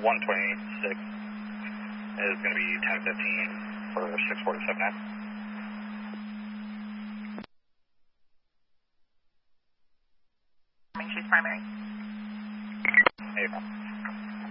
126 is going to be 1015 for 6479. She's primary. April.